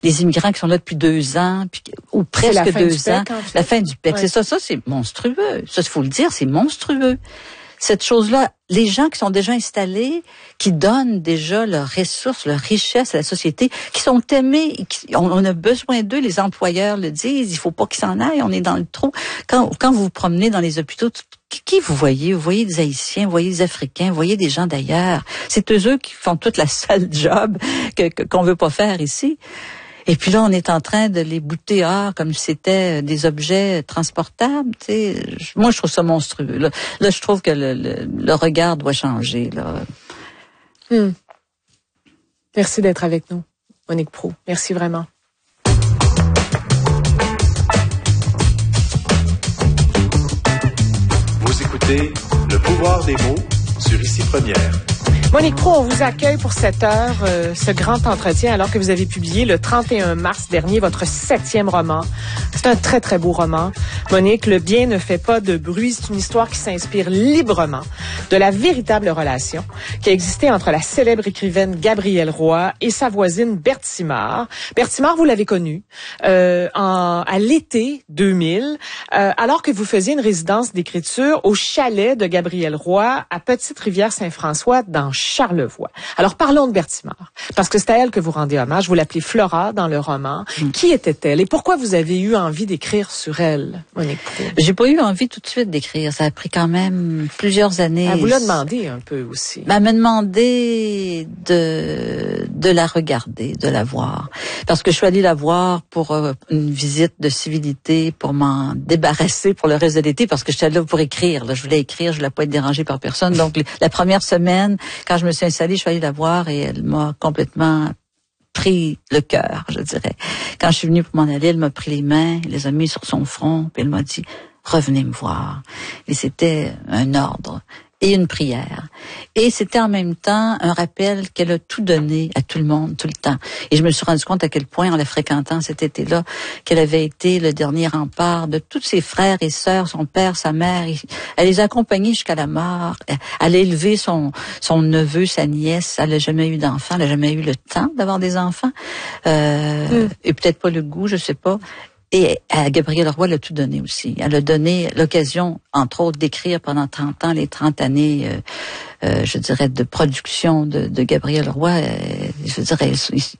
les immigrants qui sont là depuis 2 ans, ou presque 2 ans. La fin du PEC, c'est ça. Ça, c'est monstrueux. Ça, il faut le dire, c'est monstrueux. Cette chose-là, les gens qui sont déjà installés, qui donnent déjà leurs ressources, leurs richesses à la société, qui sont aimés, on a besoin d'eux, les employeurs le disent, il faut pas qu'ils s'en aillent, on est dans le trou. Quand vous vous promenez dans les hôpitaux, qui vous voyez? Vous voyez des Haïtiens, vous voyez des Africains, vous voyez des gens d'ailleurs. C'est eux qui font toute la sale job qu'on veut pas faire ici. Et puis là, on est en train de les bouter comme si c'était des objets transportables. Tu sais. Moi, je trouve ça monstrueux. Là, je trouve que le regard doit changer. Là. Merci d'être avec nous, Monique Proulx. Merci vraiment. Vous écoutez Le pouvoir des mots sur Ici Première. Monique Proulx, on vous accueille pour cette heure, ce grand entretien, alors que vous avez publié le 31 mars dernier votre 7e roman. C'est un très, très beau roman. Monique, Le bien ne fait pas de bruit. C'est une histoire qui s'inspire librement de la véritable relation qui a existé entre la célèbre écrivaine Gabrielle Roy et sa voisine Berthe Simard. Berthe Simard, vous l'avez connue à l'été 2000, alors que vous faisiez une résidence d'écriture au chalet de Gabrielle Roy à Petite-Rivière-Saint-François dans Charlevoix. Alors, parlons de Berthe Simard, parce que c'est à elle que vous rendez hommage. Vous l'appelez Flora dans le roman. Qui était-elle et pourquoi vous avez eu envie d'écrire sur elle, Monique Proulx? J'ai pas eu envie tout de suite d'écrire. Ça a pris quand même plusieurs années. Elle vous l'a demandé un peu aussi. Elle m'a demandé de la regarder, de la voir. Parce que je suis allée la voir pour une visite de civilité, pour m'en débarrasser pour le reste de l'été, parce que j'étais là pour écrire. Là, je voulais écrire, je voulais pas être dérangée par personne. Donc, la première semaine, quand je me suis installée, je suis allée la voir et elle m'a complètement pris le cœur, je dirais. Quand je suis venue pour m'en aller, elle m'a pris les mains, elle les a mis sur son front, puis elle m'a dit « Revenez me voir ». Et c'était un ordre et une prière. Et c'était en même temps un rappel qu'elle a tout donné à tout le monde, tout le temps. Et je me suis rendu compte à quel point, en la fréquentant cet été-là, qu'elle avait été le dernier rempart de tous ses frères et sœurs, son père, sa mère. Elle les a accompagnés jusqu'à la mort. Elle a élevé son neveu, sa nièce. Elle n'a jamais eu d'enfants. Elle n'a jamais eu le temps d'avoir des enfants. Et peut-être pas le goût, je sais pas. Et à Gabrielle Roy, elle a tout donné aussi. Elle a donné l'occasion, entre autres, d'écrire pendant 30 ans, les 30 années, je dirais, de production de Gabrielle Roy. Je dirais,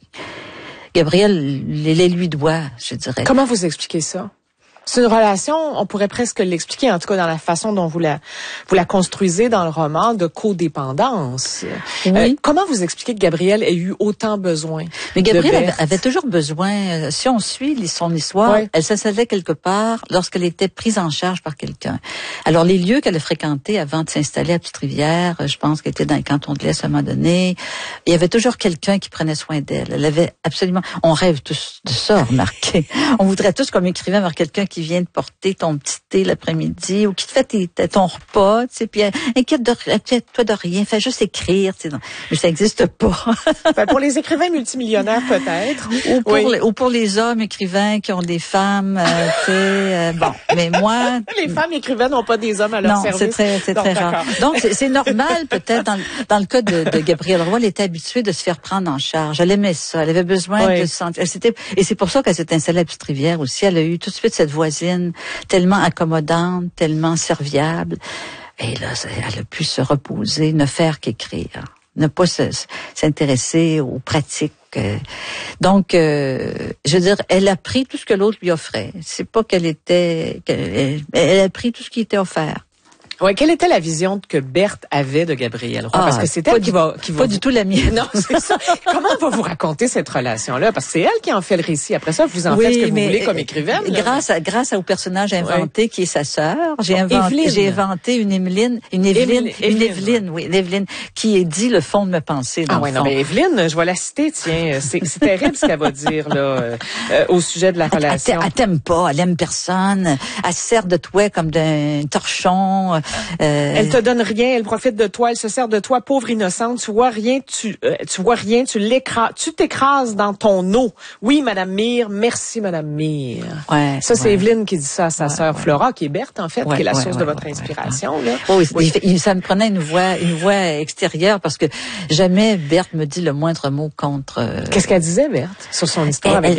Gabrielle les lui doit, je dirais. Comment vous expliquez ça? C'est une relation, on pourrait presque l'expliquer, en tout cas dans la façon dont vous la construisez dans le roman, de codépendance. Oui. Comment vous expliquez que Gabrielle ait eu autant besoin? Mais Gabrielle avait toujours besoin, si on suit son histoire, ouais. Elle s'installait quelque part lorsqu'elle était prise en charge par quelqu'un. Alors, les lieux qu'elle a fréquentés avant de s'installer à Petite-Rivière, je pense qu'elle était dans les cantons de l'Est à un moment donné, il y avait toujours quelqu'un qui prenait soin d'elle. Elle avait absolument... On rêve tous de ça, remarquez. On voudrait tous, comme écrivain, avoir quelqu'un qui vient te porter ton petit thé l'après-midi ou qui te fait ton repas, tu sais, puis inquiète-toi de rien, fais juste écrire, tu sais. Mais ça n'existe pas. Ben, pour les écrivains multimillionnaires, peut-être. Ou pour les hommes écrivains qui ont des femmes, tu sais, bon. Mais moi... Les femmes écrivaines n'ont pas des hommes à leur service. Non, c'est très rare. Donc, c'est normal, peut-être, dans le cas de Gabrielle Roy, elle était habituée de se faire prendre en charge. Elle aimait ça. Elle avait besoin de se sentir... Et c'est pour ça qu'elle s'est installée à Petite-Rivière aussi. Elle a eu tout de suite cette voisine tellement accommodante, tellement serviable. Et là, elle a pu se reposer, ne faire qu'écrire, ne pas s'intéresser aux pratiques. Donc, je veux dire, elle a pris tout ce que l'autre lui offrait. C'est pas elle a pris tout ce qui était offert. Ouais, quelle était la vision que Berthe avait de Gabrielle Roy? Parce que c'est elle qui va pas du tout la mienne. Non, c'est ça. Comment on va vous raconter cette relation-là? Parce que c'est elle qui en fait le récit. Après ça, vous en faites ce que vous voulez comme écrivaine. Grâce au personnage inventé qui est sa sœur, j'ai inventé une Évelyne, qui dit le fond de ma pensée. Non, mais Évelyne, je vais la citer, tiens. C'est terrible ce qu'elle va dire, là, au sujet de la relation. Elle t'aime pas, elle aime personne, elle se sert de toi comme d'un torchon. Elle te donne rien, elle profite de toi, elle se sert de toi, pauvre innocente. Tu vois rien, tu t'écrases dans ton eau. Oui, Madame Mire, merci, Madame Mire. Ouais, ça, c'est Évelyne qui dit ça à sa sœur Flora, qui est Berthe, en fait, qui est la source de votre inspiration. Là. Oui, ça me prenait une voix extérieure parce que jamais Berthe me dit le moindre mot contre... Qu'est-ce qu'elle disait, Berthe, sur son histoire avec